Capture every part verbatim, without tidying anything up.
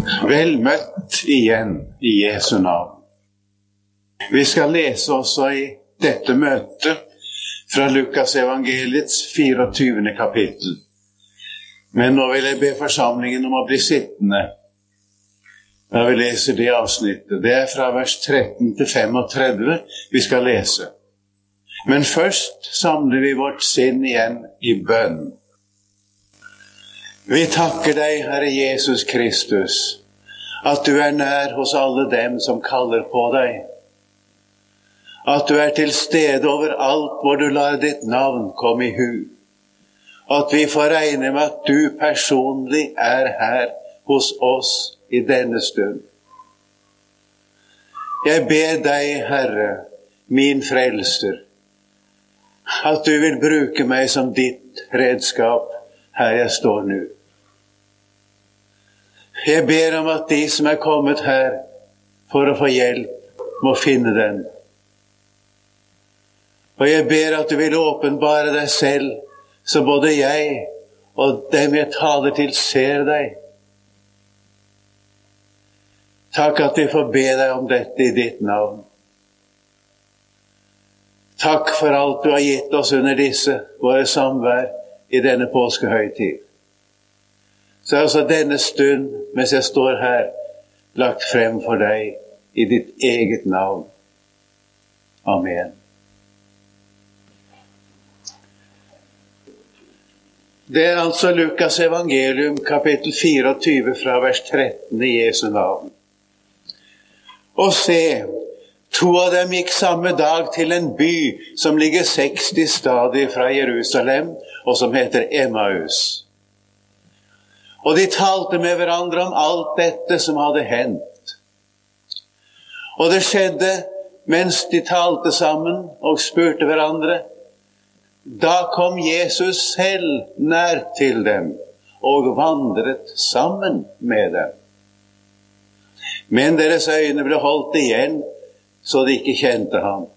Vel møtt igjen i Jesu navn. Vi skal lese også i dette møtet fra Lukas evangeliets fireogtyvende kapittel. Men nå vil jeg be forsamlingen om å bli sittende da vi leser det avsnittet. Det er fra vers tretten til femogtredve vi skal lese. Men først samler vi vårt sinn igjen i bønn. Vi takker deg, Herre Jesus Kristus, at du er nær hos alle dem som kaller på deg. At du er til stede overalt hvor du lar ditt navn komme i hu. At vi får regne med at du personlig er her hos oss i denne stund. Jeg ber deg, Herre, min frelser, at du vil bruke meg som ditt redskap her jeg står nå. Jeg ber om at de som er kommet her for å få hjelp, må finne den. Og jeg ber at du vil åpenbare deg selv, så både jeg og dem jeg taler til ser deg. Takk at vi får be deg om dette i ditt navn. Takk for alt du har gitt oss under disse, våre samvær i denne påskehøytid. Så er også denne stund, mens jeg står her, lagt frem for deg i ditt eget navn. Amen. Det er altså Lukas evangelium, kapittel fireogtyve, fra vers tretten i Jesu navn. Og se, to av dem gikk samme dag til en by som ligger seksti stadier fra Jerusalem, og som heter Emmaus. Og de talte med hverandre om alt dette som hadde hendt. Og det skjedde mens de talte sammen og spurte hverandre. Da kom Jesus selv nær til dem og vandret sammen med dem. Men deres øyne ble holdt igjen, så de ikke kjente ham.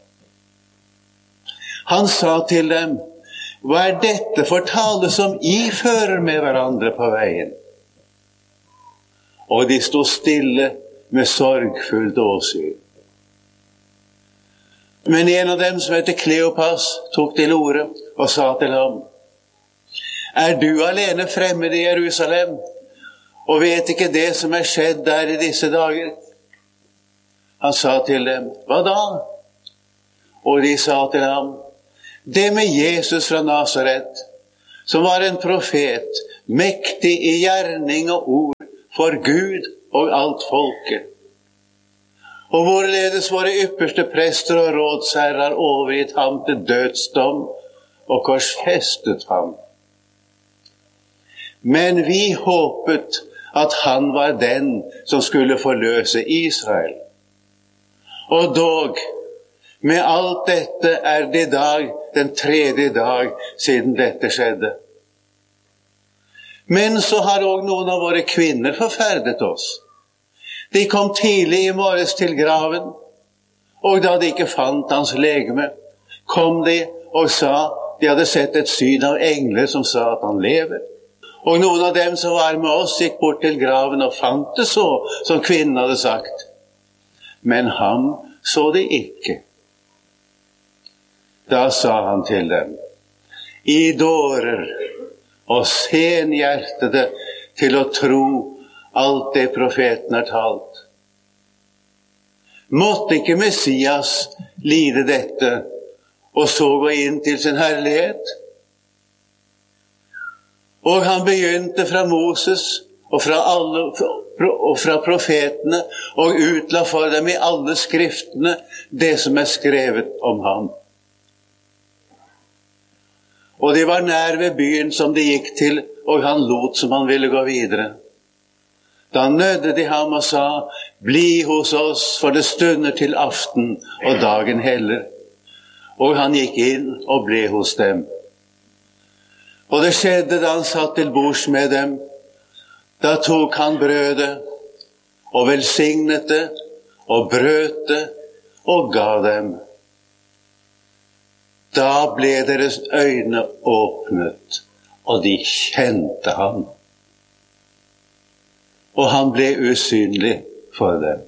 Han sa til dem, hva er dette for tale som I fører med hverandre på veien? Og de stod stille med sorgfullt åsyn. Men en av dem som heter Kleopas tok til orde og sa til ham, er du alene fremmed i Jerusalem, og vet ikke det som er skjedd der i disse dager? Han sa til dem, hva da? Og de sa til ham, det med Jesus fra Nazaret, som var en profet, mektig i gjerning og ord for Gud og alt folket. Og hvorledes våre ypperste prester og rådsherrer overgitt ham til dødsdom og korsfestet ham. Men vi håpet at han var den som skulle forløse Israel. Og dog, med alt dette er det i dag den tredje dag siden dette skjedde. Men så har også noen av våre kvinner forferdet oss. De kom tidlig i morges til graven, og da de ikke fant hans legeme, kom de og sa de hadde sett et syn av engler som sa at han lever. Og noen av dem som var med oss gikk bort til graven og fant det så, som kvinnen hadde sagt. Men ham så de ikke. Da sa han til dem, I dårer og senhjertede til å tro alt det profeten har talt. Måtte ikke Messias lide dette og så gå inn til sin herlighet? Og han begynte fra Moses og fra, alle, og fra profetene og utla for dem i alle skriftene det som er skrevet om ham. Og de var nær ved byen som de gikk til, og han lot som han ville gå videre. Da nødde de ham og sa, bli hos oss, for det stunder til aften, og dagen heller. Og han gikk inn og ble hos dem. Og det skjedde da han satt til bords med dem. Da tok han brødet, og velsignet det, og brøt det, og ga dem. Da ble deres øyne åpnet, og de kjente ham. og han ble usynlig for dem.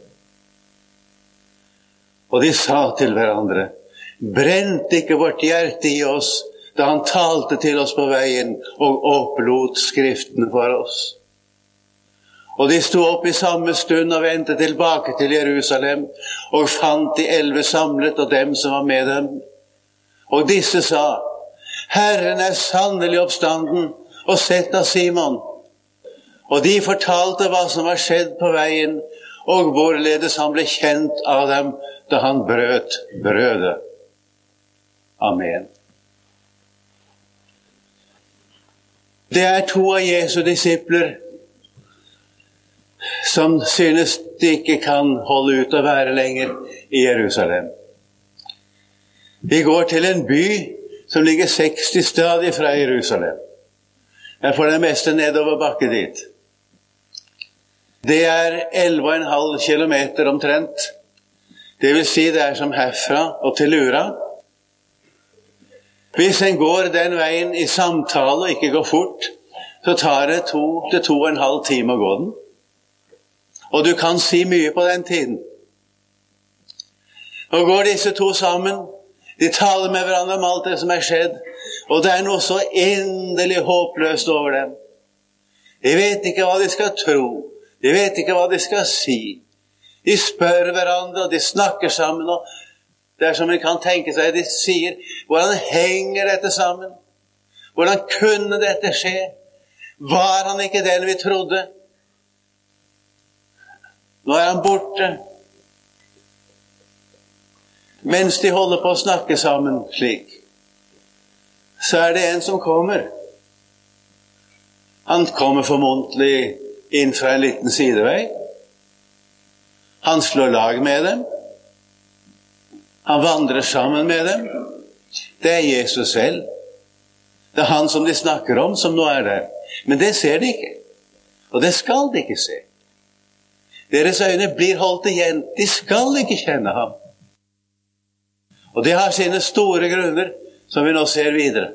Og de sa til hverandre, brente ikke vårt hjerte i oss da han talte til oss på veien og opplot skriftene for oss? Og de sto opp i samme stund og vendte tilbake til Jerusalem og fant de elleve samlet og dem som var med dem. Og disse sa, Herren er sannelig oppstanden og sett av Simon. Og de fortalte hva som var skjedd på veien, og hvorledes han ble kjent av dem da han brøt brødet. Amen. Det er to av Jesu disipler som synes de ikke kan holde ut å være lenger i Jerusalem. De går til en by som ligger seksti stadig fra Jerusalem. Jeg får det meste nedover bakke dit. Det er elleve og en halv kilometer omtrent. Det vil si det er som herfra og til Lura. Hvis en går den veien i samtale og ikke går fort, så tar det to til to og en halv time å gå den. Og du kan si mye på den tiden. Og går disse to sammen, de taler med hverandre om alt det som er skjedd, og det er noe så endelig håpløst over dem. De vet ikke hva de skal tro, de vet ikke hva de skal si. De spør hverandre, og de snakker sammen, og det er som en kan tenke seg, de sier, hvordan henger dette sammen? Hvordan kunne dette skje? Var han ikke den vi trodde? Nå er han borte. Mens de holder på å snakke sammen slik, så er det en som kommer. Han kommer formodentlig inn fra en liten sidevei. Han slår lag med dem. Han vandrer sammen med dem. Det er Jesus selv. Det er han som de snakker om, som nå er der. Men det ser de ikke. Og det skal de ikke se. Deres øyne blir holdt igjen. De skal ikke kjenne ham. Og det har sine store grunner, som vi nå ser videre.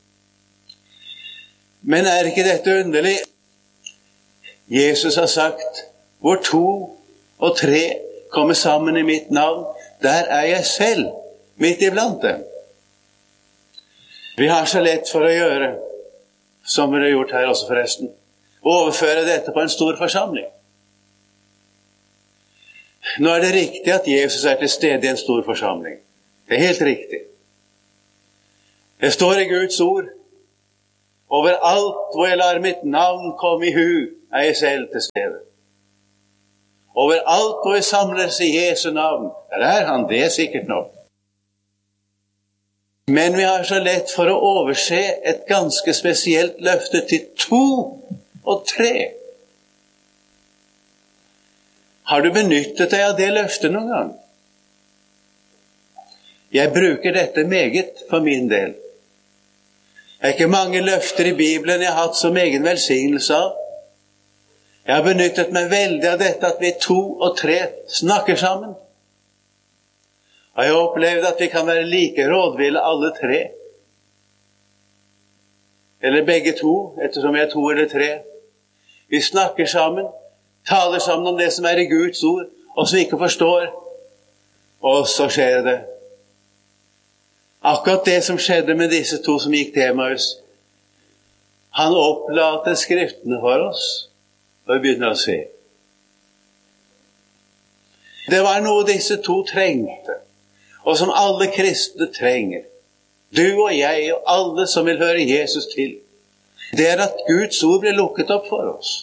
Men er ikke dette underlig? Jesus har sagt, hvor to og tre kommer sammen i mitt navn, der er jeg selv, midt iblant dem. Vi har så lett for å gjøre, som vi har gjort her også forresten, overføre dette på en stor forsamling. Nå er det riktig at Jesus er til stede i en stor forsamling. Det er helt riktig. Det står i Guds ord, overalt hvor jeg lar mitt navn komme i hu, er jeg selv til stede. Overalt hvor jeg samles i Jesu navn, der er han, det er sikkert nok. Men vi har så lett for å overse et ganske spesielt løfte til to og tre. Har du benyttet deg av det løftet noen gang? Jeg bruker dette meget for min del. Det er ikke mange løfter i Bibelen jeg har hatt som egen velsignelse av. Jeg har benyttet meg veldig av dette at vi to og tre snakker sammen. Og jeg har opplevd at vi kan være like rådville alle tre. Eller begge to, ettersom jeg er to eller tre. Vi snakker sammen, taler sammen om det som er i Guds ord, og som vi ikke forstår. Og så skjer det. Akkurat det som skjedde med disse to som gikk til Emmaus. Han opplater skriftene for oss, og vi begynner å se. Det var noe disse to trengte, og som alle kristne trenger. Du og jeg og alle som vil høre Jesus til. Det er at Guds ord blir lukket opp for oss.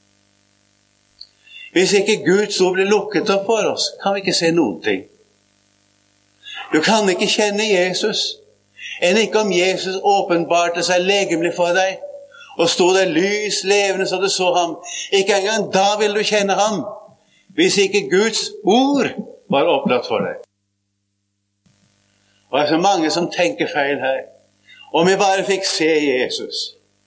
Hvis ikke Guds ord blir lukket opp for oss, kan vi ikke se noen ting. Du kan ikke kjenne Jesus, enn ikke om Jesus åpenbarte seg legemlig for deg, og stod der lys levende så du så ham. Ikke engang da vil du kjenne ham, hvis ikke Guds ord var opplatt for deg. Og det er så mange som tenker feil her. Om vi bare fikk se Jesus,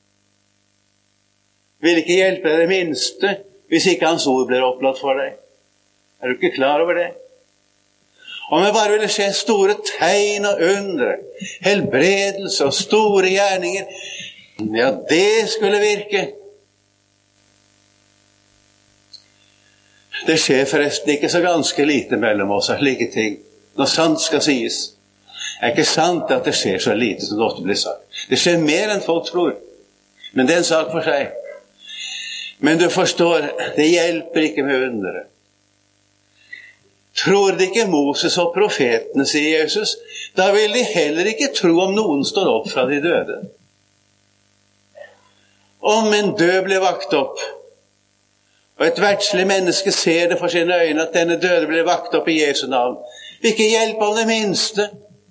vil ikke hjelpe deg det minste, hvis ikke hans ord blir opplatt for deg. Er du ikke klar over det? Om jeg bare ville se store tegn og undre, helbredelse og store gjerninger, ja, det skulle virke. Det skjer forresten ikke så ganske lite mellom oss av slike ting, når sant skal sies. Det er ikke sant at det skjer så lite som det ofte blir sagt. Det skjer mer enn folk tror, men det er en sak for seg. Men du forstår, det hjelper ikke med undere. Tror de ikke Moses og profetene, sier Jesus, da vil de heller ikke tro om noen står opp fra de døde. Om en død blir vakt opp, og et verdslig menneske ser det for sine øyne at denne døde blir vakt opp i Jesu navn, vil ikke hjelpe om det minste.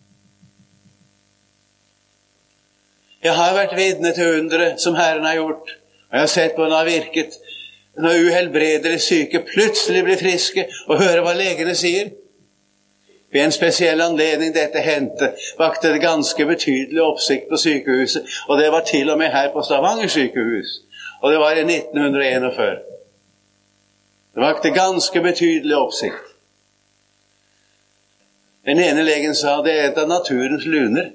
Jeg har vært vitne til undre som Herren har gjort, og jeg har sett på den har virket. Når uhelbredelig syke plutselig blir friske og hører hva legene sier. Ved en spesiell anledning dette hendte, vakte det ganske betydelig oppsikt på sykehuset, og det var til og med her på Stavanger sykehus, og det var i nitten enogfyrre. Det vakte ganske betydelig oppsikt. Den ene legen sa det er et av naturens luner.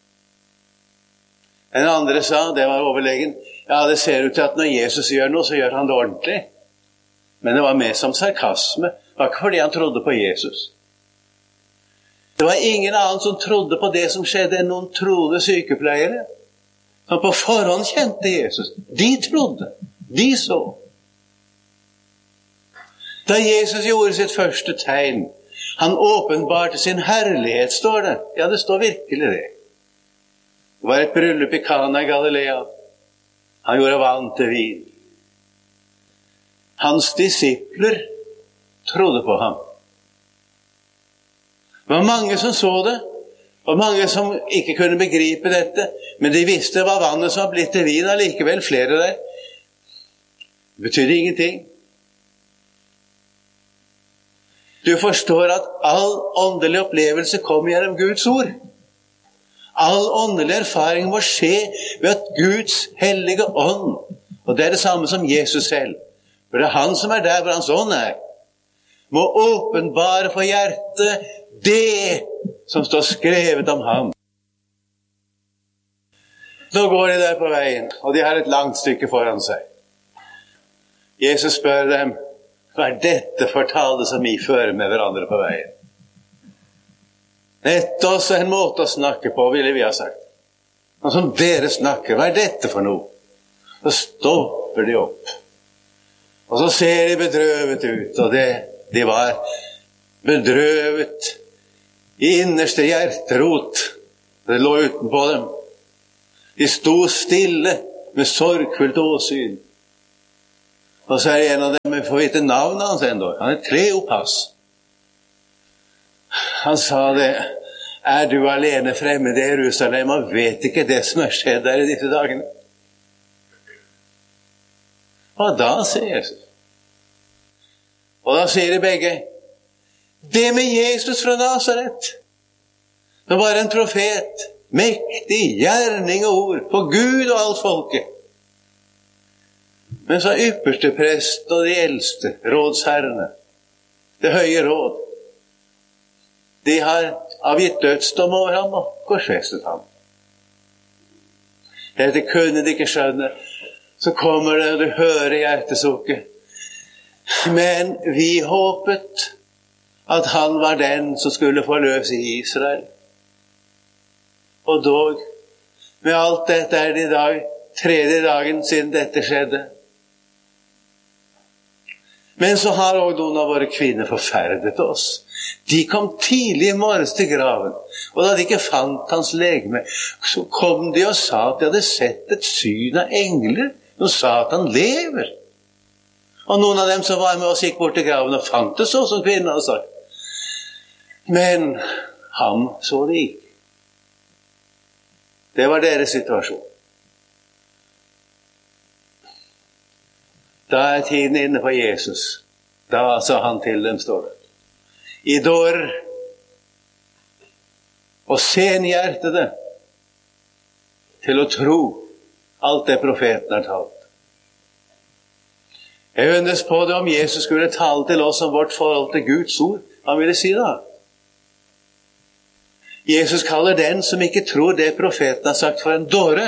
Den andre sa, det var overlegen, ja, det ser ut til at når Jesus gjør noe, så gjør han det ordentlig. Men det var mer som sarkasme. Det var ikke fordi han trodde på Jesus. Det var ingen annen som trodde på det som skjedde enn noen troende sykepleiere, som på forhånd kjente Jesus. De trodde. De så. Da Jesus gjorde sitt første tegn, han åpenbarte sin herlighet, står det. Ja, det står virkelig det. Det var et bryllup i Kana i Galilea. Han gjorde vann til vin. Hans disipler trodde på ham. Det var mange som så det, og mange som ikke kunne begripe dette, men de visste hva vannet som var blitt til vin, og likevel flere der. Det betydde ingenting. Du forstår at all åndelig opplevelse kommer gjennom Guds ord. All åndelig erfaring må skje ved at Guds hellige ånd, og det er det samme som Jesus selv, for det er han som er der hvor hans ånd er, må åpenbare for hjertet det som står skrevet om ham. Nå går de der på veien, og de har et langt stykke foran seg. Jesus spør dem, hva er dette for tale som I fører med hverandre på veien? Dette er også en måte å snakke på, ville vi ha sagt. Og som dere snakker, hva er dette for noe? Så stopper de opp. Og så ser de bedrøvet ut, og det, de var bedrøvet i innerste hjerterot. Det lå utenpå dem. De sto stille med sorgfullt åsyn. Og så er det en av dem, vi får vite navnet hans enda. Han er Kleopas. Han sa det, er du alene fremme i Jerusalem og vet ikke det som er skjedd der i disse dagene? Og da sier Jesus. Og da sier de begge, det med Jesus fra Nazaret, det var en profet, mektig, gjerning og ord, på Gud og alt folket. Men så ypperste prest og de eldste, rådsherrene, det høye råd, de har avgitt dødsdom over ham og korsfestet ham. Dette kunne de ikke skjønne. Så kommer det, og du hører hjertesukket. Men vi håpet at han var den som skulle forløse Israel. Og dog, med alt dette er det i dag, tredje dagen siden dette skjedde. Men så har også noen av våre kvinner forferdet oss. De kom tidlig i morges til graven, og da de ikke fant hans legeme, så kom de og sa at de hadde sett et syn av engler, og sa at han lever. Og noen av dem som var med oss gikk bort til graven og fant det så som kvinnen hadde sagt. Men ham så det ikke. Det var deres situasjon. Da er tiden inne for Jesus. Da sa han til dem, står det. I dår og sen hjertede til å tro alt det profeten har talt. Jeg undres på det om Jesus skulle tale til oss om vårt forhold til Guds ord. Hva vil det si da? Jesus kaller den som ikke tror det profeten har sagt for en dåre.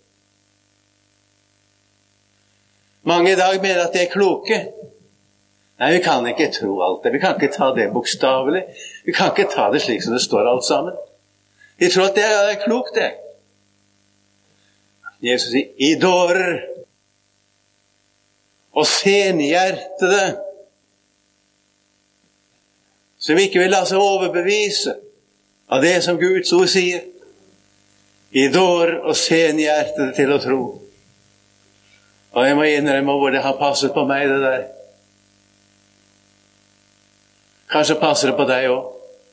Mange i dag mener at de er kloke. Nei, vi kan ikke tro alt det. Vi kan ikke ta det bokstavelig. Vi kan ikke ta det slik som det står alt sammen. Vi tror at det er klokt, det. Jesus sier, i dårer og senhjertede, så vi ikke vil la seg overbevise av det som Guds ord sier. I dårer og senhjertede til å tro. Og jeg må innrømme hvor det har passet på meg, det der. Kanskje passer det på deg også.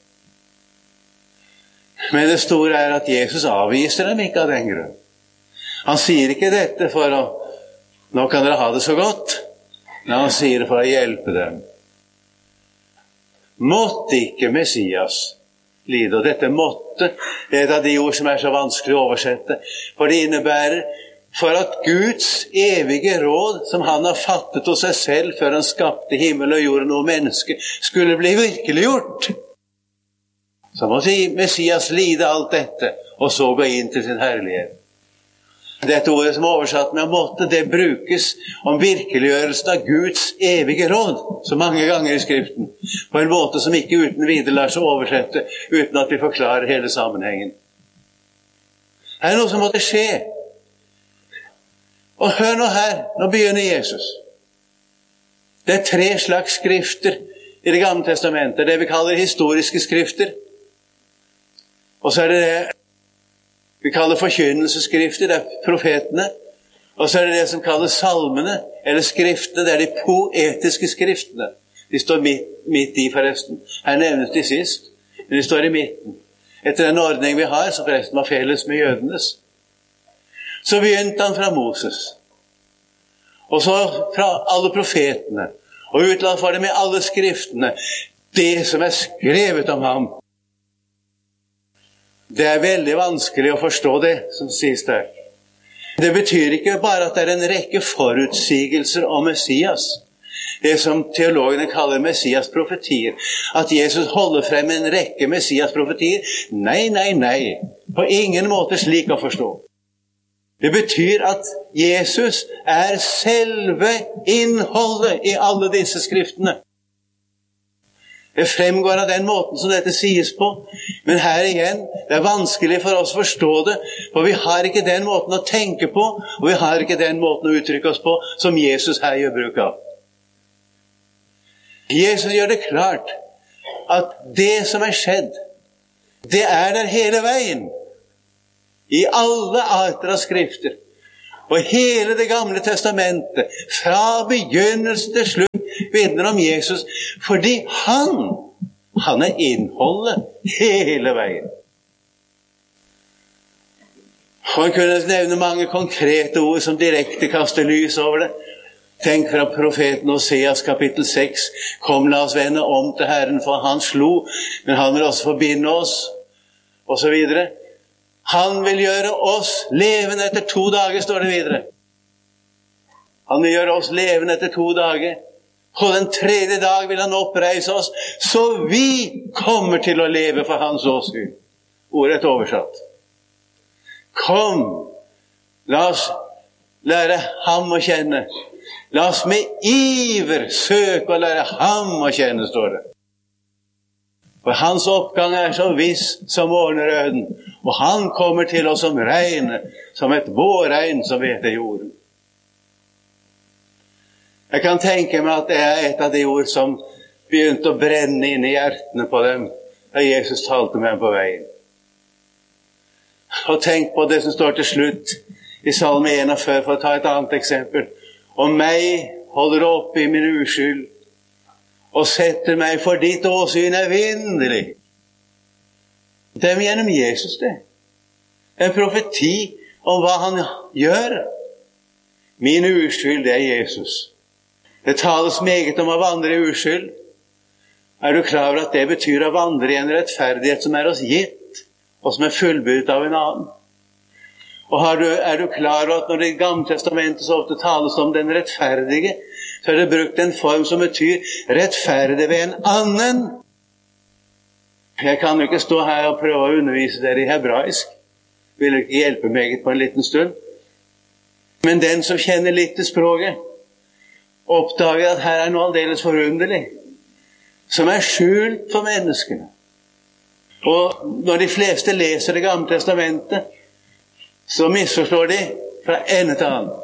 Men det store er at Jesus avviser dem ikke av den grunn. Han sier ikke dette for å, nå kan dere ha det så godt, men han sier det for å hjelpe dem. Måtte ikke Messias lide, og dette måtte, det er et av de ord som er så vanskelig å oversette, for det innebærer for at Guds evige råd, som han har fattet hos seg selv før han skapte himmel og jorden og menneske, skulle bli virkeliggjort. Så må Messias lide alt dette, og så gå inn til sin herlighet. Dette ordet som er oversatt med måtte, det brukes om virkeliggjørelsen av Guds evige råd, så mange ganger i Skriften, på en måte som ikke uten videre lar seg oversette, uten at vi forklarer hele sammenhengen. Det er noe som måtte skje. Og hør nå her, nå begynner Jesus. Det er tre slags skrifter i Det gamle testamentet, det vi kaller historiske skrifter. Og så er det det vi kaller forkynnelsesskrifter, det er profetene. Og så er det det som kalles salmene, eller skriftene, det er de poetiske skriftene. De står midt, midt i forresten. Her nevnes de sist, men de står i midten. Etter den ordning vi har, som forresten var felles med jødenes. Så begynte han fra Moses. Og så fra alle profetene. Og utland for det med alle skriftene. Det som er skrevet om ham. Det er veldig vanskelig å forstå det som sies der. Det betyr ikke bare at det er en rekke forutsigelser om Messias. Det som teologene kaller Messias-profetier. At Jesus holder frem en rekke Messias-profetier. Nei, nei, nei. På ingen måte slik å forstå. Det betyr at Jesus er selve innholdet i alle disse skriftene. Det fremgår av den måten som dette sies på. Men her igjen, det er vanskelig for oss å forstå det, for vi har ikke den måten å tenke på, og vi har ikke den måten å uttrykke oss på, som Jesus her gjør bruk av. Jesus gjør det klart at det som er skjedd, det er der hele veien. I alle arter av skrifter. Og hele det gamle testamentet, fra begynnelse til slutt, vitner om Jesus, fordi han, han er innholdet hele veien. Og han kunne nevne mange konkrete ord som direkte kaster lys over det. Tenk fra profeten Oseas kapittel seks, kom la oss vende om til Herren, for han slo, men han vil også forbinde oss, og så videre. Han vil gjøre oss levende etter to dager, står det videre. Han vil gjøre oss levende etter to dager. På den tredje dag vil han oppreise oss, så vi kommer til å leve for hans åsyn. Ordet oversatt. Kom, la oss lære ham å kjenne. La oss med iver søke å lære ham å kjenne, står det. For hans oppgang er så viss som morgenrøden, og han kommer til oss som regn, som et vårregn som veter jorden. Jeg kan tenke meg at det er et av de ord som begynte å brenne inn i hjertene på dem, da Jesus talte med dem på veien. Og tenk på det som står til slutt i Salme enogfyrre, for å ta et annet eksempel. Og meg holder oppe i min uskyld, og setter meg for ditt åsyn evinnelig. Det er gjennom Jesus det. En profeti om hva han gjør. Min uskyld, det er Jesus. Det tales meget om å vandre i uskyld. Er du klar over at det betyr å vandre i en rettferdighet som er oss gitt, og som er fullbyrdet av en annen? Og har du, er du klar over at når det i Gamle testamentet så ofte tales om den rettferdige, så er det brukt en form som betyr rettferdig ved en annen. Jeg kan jo ikke stå her og prøve å undervise dere i hebraisk. Vil ikke hjelpe meg på en liten stund. Men den som kjenner litt til språket, oppdager at her er noe aldeles forunderlig, som er skjult for menneskene. Og når de fleste leser Det gamle testamentet, så misforstår de fra ende til annen.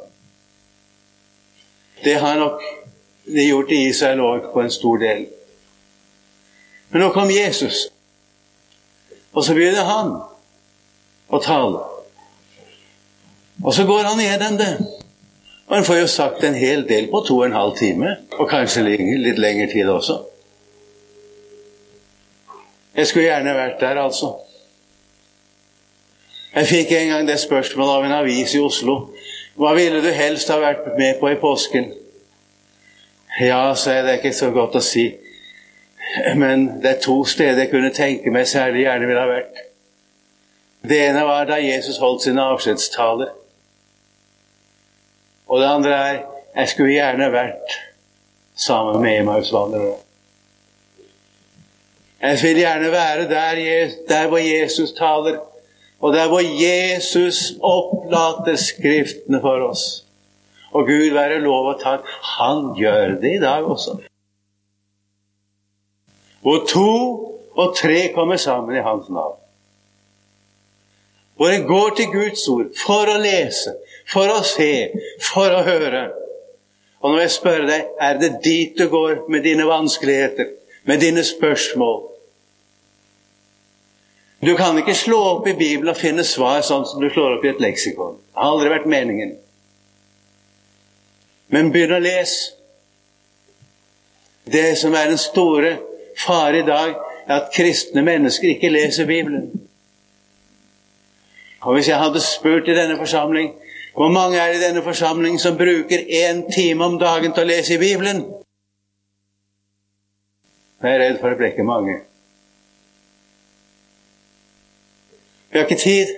Det har nok de gjort i Israel også på en stor del. Men nå kom Jesus, og så begynner han å tale. Og så går han gjennom det. Og han får jo sagt en hel del på to og en halv time, og kanskje litt lengre tid også. Jeg skulle gjerne vært der, altså. Jeg fikk en gang det spørsmålet av en avis i Oslo. Hva ville du helst ha vært med på i påsken? Ja, så er det ikke så godt å si. Men det er to steder jeg kunne tenke meg særlig gjerne ville ha vært. Det ene var da Jesus holdt sine avskjedstaler. Og det andre er, jeg skulle gjerne vært sammen med Emmausvandrere. Jeg vil gjerne være der, der hvor Jesus taler, og der hvor Jesus opplater skriftene for oss. Og Gud være lov og takk, han gjør det i dag også. Hvor to og tre kommer sammen i hans navn. Hvor en går til Guds ord for å lese, for å se, for å høre. Og når jeg spør deg, er det dit du går med dine vanskeligheter, med dine spørsmål? Du kan ikke slå opp i Bibelen og finne svar sånn som du slår opp i et leksikon. Det har aldri vært meningen. Men begynn å lese. Det som er den store fare i dag, er at kristne mennesker ikke leser Bibelen. Og hvis jeg hadde spurt i denne forsamling, hvor mange er det i denne forsamling som bruker en time om dagen til å lese i Bibelen? Jeg er redd for det blir ikke mange. Vi har ikke tid.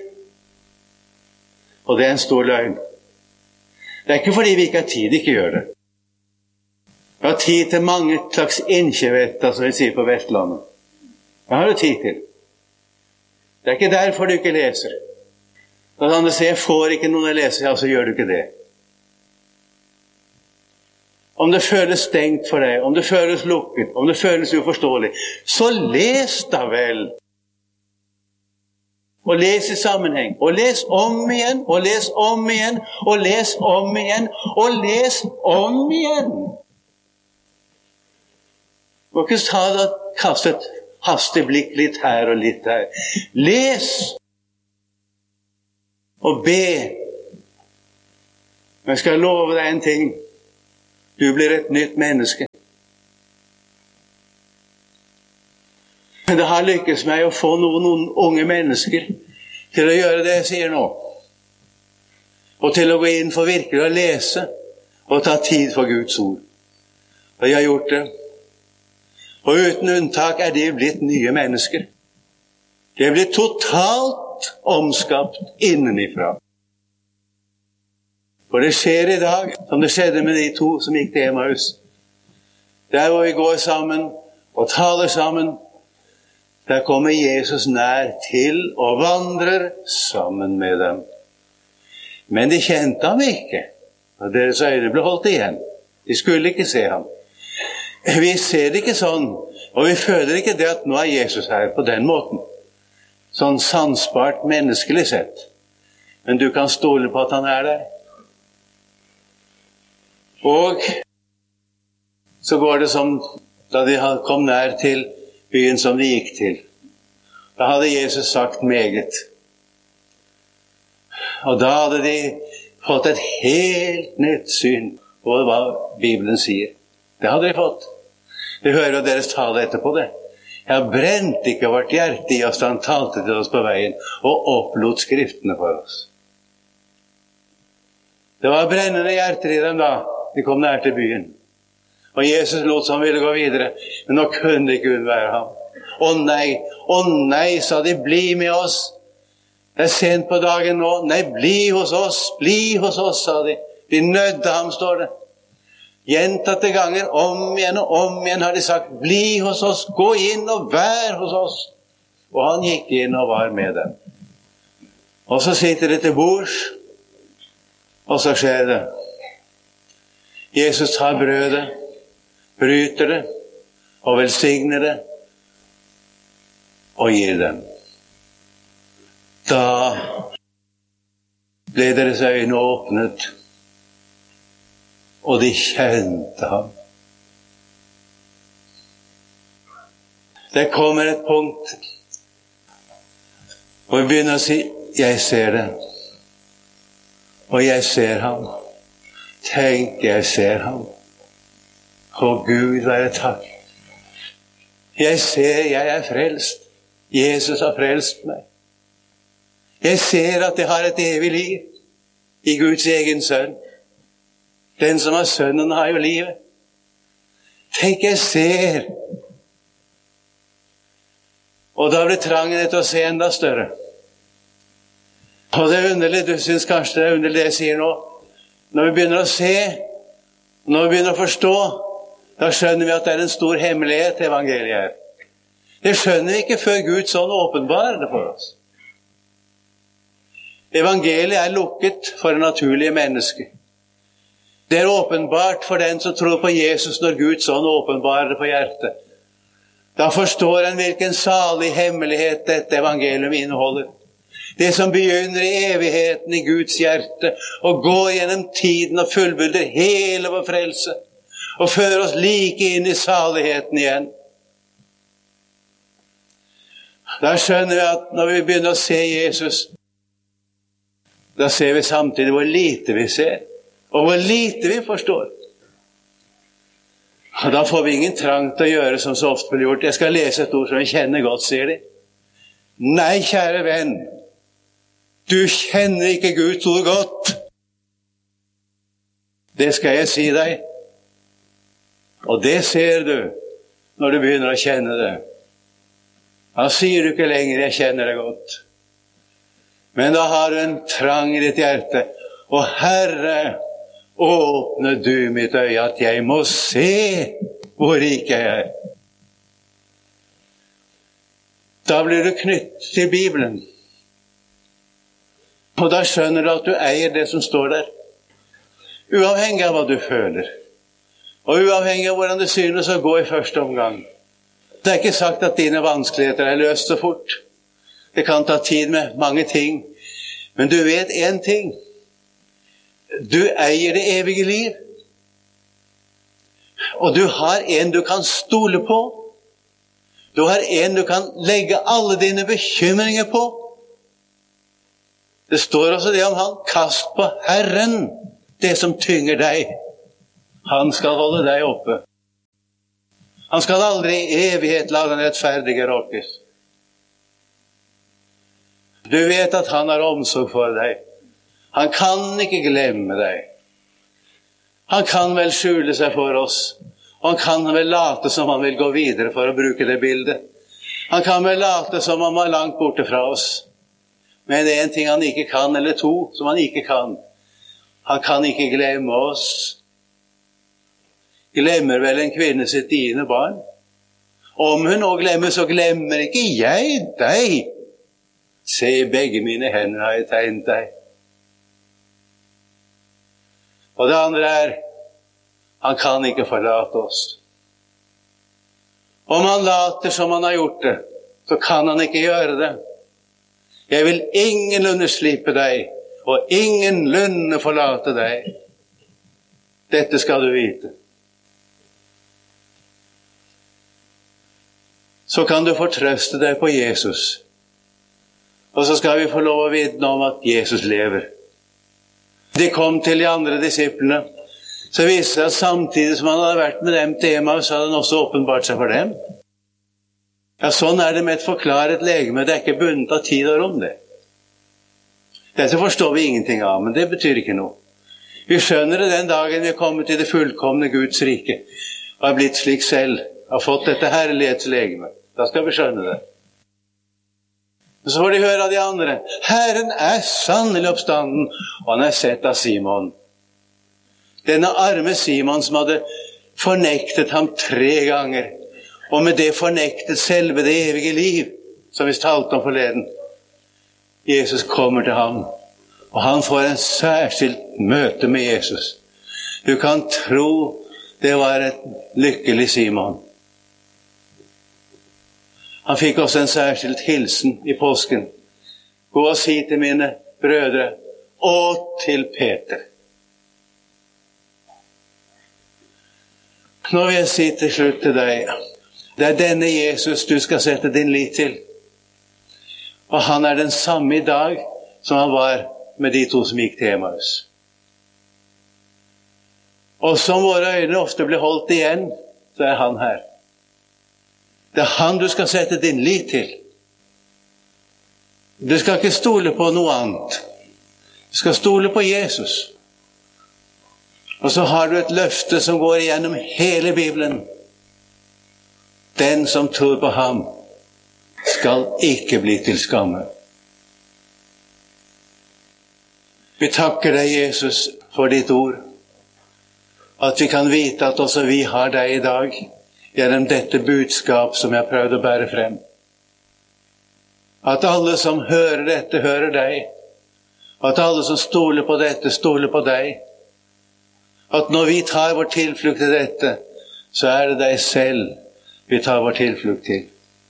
Og det er en stor løgn. Det er ikke fordi vi ikke har tid, ikke gjør det. Vi har tid til mange slags innkjøvetter, som vi sier på Vestlandet. Det har du tid til. Det er ikke derfor du ikke leser. Når andre sier, jeg får ikke noen å lese, ja, så gjør du ikke det. Om det føles stengt for deg, om det føles lukket, om det føles uforståelig, så les da vel. Og les i sammenheng, og les om igjen, og les om igjen, og les om igjen, og les om igjen. Og ikke ta det og kaste et hastig blikk litt her og litt her. Les og be. Men jeg skal love deg en ting. Du blir et nytt menneske. Men det har lykkes meg å få noen unge mennesker til å gjøre det jeg sier nå. Og til å gå inn for virkelig å lese og ta tid for Guds ord. Og jeg har gjort det. Og uten unntak er de blitt nye mennesker. De er blitt totalt omskapt innenifra. For det skjer i dag, som det skjedde med de to som gikk til Emmaus. Der hvor vi går sammen og taler sammen, der kommer Jesus nær til og vandrer sammen med dem. Men de kjente ham ikke, og deres øyne ble holdt igjen. De skulle ikke se ham. Vi ser det ikke sånn, og vi føler ikke det at nå er Jesus her på den måten. Sånn sansbart menneskelig sett. Men du kan stole på at han er der. Og så går det som da de kom nær til byen som de gikk til. Da hadde Jesus sagt meget. Og da hadde de fått et helt nytt syn på hva Bibelen sier. Det hadde de fått. Vi hører jo deres tale etterpå det. Jeg brente ikke vårt hjerte i oss da han talte til oss på veien og opplot skriftene for oss. Det var brennende hjerter i dem da de kom nær til byen. Og Jesus lot som han ville gå videre, men nå kunne ikke unnvære ham. Å nei, å nei, sa de, bli med oss. Det er sent på dagen nå. Nei, bli hos oss, bli hos oss, sa de. De nødde ham, står det. Gjentatte ganger, om igjen og om igjen har de sagt, bli hos oss, gå inn og vær hos oss. Og han gikk inn og var med dem. Og så sitter de til bords, og så skjer det. Jesus tar brødet, bryter det og velsigner det og gir dem. Da ble deres øyne åpnet, og de kjente ham. Det kommer et punkt hvor vi begynner å si, jeg ser det, og jeg ser ham. Tenk, jeg ser ham. Å Gud være takk. Jeg ser, jeg er frelst. Jesus har frelst meg. Jeg ser at jeg har et evig liv i Guds egen sønn. Den som har sønnen har jo livet. Tenk, jeg ser. Og da blir trangen etter å se enda større. Og det er underlig, du synes kanskje det er underlig det jeg sier nå. Når vi begynner å se, når vi begynner å forstå, da skjønner vi at det er en stor hemmelighet til evangeliet her. Det skjønner vi ikke før Gud sånn åpenbarer det for oss. Evangeliet er lukket for det naturlige mennesket. Det er åpenbart for den som tror på Jesus når Gud sånn åpenbarer det på hjertet. Da forstår en hvilken salig hemmelighet dette evangelium inneholder. Det som begynner i evigheten i Guds hjerte, og går gjennom tiden og fullbyrder hele vår frelse, og fører oss like inn i saligheten igjen. Da skjønner vi at når vi begynner å se Jesus, da ser vi samtidig hvor lite vi ser, og hvor lite vi forstår. Og da får vi ingen trang til å gjøre som så ofte blir gjort. Jeg skal lese et ord som jeg kjenner godt, sier de. Nei, kjære venn, du kjenner ikke Guds ord godt. Det skal jeg si deg. Og det ser du når du begynner å kjenne det. Da sier du ikke lenger, jeg kjenner det godt. Men da har du en trang i ditt hjerte. Og Herre, åpne du mitt øye, at jeg må se hvor rik jeg er. Da blir du knyttet til Bibelen. Og da skjønner du at du eier det som står der. Uavhengig av hva du føler. Og uavhengig av hvordan det synes å gå i første omgang. Det er ikke sagt at dine vanskeligheter er løst så fort. Det kan ta tid med mange ting. Men du vet en ting. Du eier det evige liv. Og du har en du kan stole på. Du har en du kan legge alle dine bekymringer på. Det står også det om han. Kast på Herren det som tynger deg. Han skal holde deg oppe. Han skal aldri i evighet la den rettferdige rokkes. Du vet at han har omsorg for deg. Han kan ikke glemme deg. Han kan vel skjule seg for oss. Og han kan vel late som han vil gå videre for å bruke det bildet. Han kan vel late som han var langt borte fra oss. Men det er en ting han ikke kan, eller to som han ikke kan. Han kan ikke glemme oss. Glemmer vel en kvinne sitt diende barn? Om hun nå glemmer, så glemmer ikke jeg deg. Se, i begge mine hender har jeg tegnet deg. Og det andre er, han kan ikke forlate oss. Om han later som han har gjort det, så kan han ikke gjøre det. Jeg vil ingenlunde slippe deg, og ingenlunde forlate deg. Dette skal du vite. Så kan du fortrøste deg på Jesus. Og så skal vi få lov å vitne om at Jesus lever. De kom til de andre disiplene. Så viste det at samtidig som han hadde vært med dem til Emmaus, så hadde han også åpenbart seg for dem. Ja, sånn er det med et forklaret legeme. Det er ikke bundet av tid og rom, det. Dette forstår vi ingenting av, men det betyr ikke noe. Vi skjønner det den dagen vi er kommet til det fullkomne Guds rike, og er blitt slik selv, har fått dette herlighetslegeme. Da skal vi skjønne det. Så får de høre av de andre. Herren er sannelig oppstanden, og han er sett av Simon. Denne arme Simon som hadde fornektet ham tre ganger, og med det fornektet selve det evige liv, som vi talte om forleden. Jesus kommer til ham, og han får en særskilt møte med Jesus. Du kan tro det var et lykkelig Simon. Han fikk også en særskilt hilsen i påsken. Gå og si til mine brødre og til Peter. Nå vil jeg si til slutt til deg, det er denne Jesus du skal sette din lit til. Og han er den samme i dag som han var med de to som gikk til Emmaus. Og som våre øyne ofte blir holdt igjen, så er han her. Det er han du skal sette din lit til. Du skal ikke stole på noe annet. Du skal stole på Jesus. Og så har du et løfte som går igjennom hele Bibelen. Den som tror på ham skal ikke bli til skamme. Vi takker deg, Jesus, for ditt ord. At vi kan vite at også vi har deg i dag, gjennom dette budskap som jeg prøvde å bære frem. At alle som hører dette, hører deg. At alle som stoler på dette, stoler på deg. At når vi tar vår tilflukt til dette, så er det deg selv vi tar vår tilflukt til.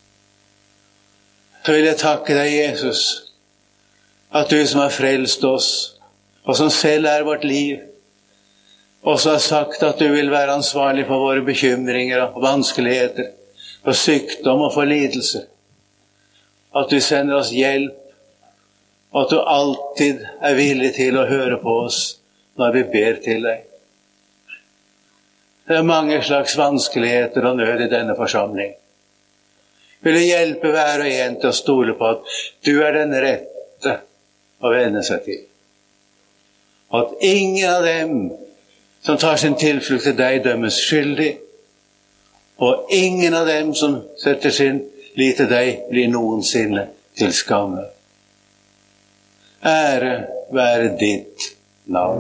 Så vil jeg takke deg, Jesus, at du som har frelst oss, og som selv er vårt liv, også har sagt at du vil være ansvarlig for våre bekymringer og vanskeligheter, for sykdom og for lidelse. At du sender oss hjelp, og at du alltid er villig til å høre på oss når vi ber til deg. Det er mange slags vanskeligheter og nød i denne forsamling. Vil du hjelpe hver og en til å stole på at du er den rette å vende seg til. Og at ingen av dem som tar sin tilflukt til deg dømmes skyldig, og ingen av dem som setter sin lit til deg blir noensinne til skamme. Ære være ditt navn.